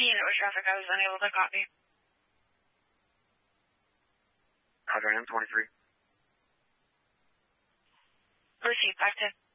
Unit with traffic, I was unable to copy. Roger, M23. Receive 510.